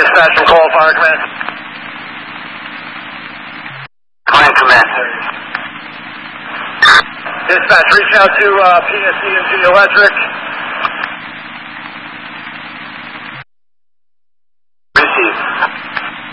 dispatch from Coral Fire Command. Command. Dispatch, reach out to PSE and G Electric.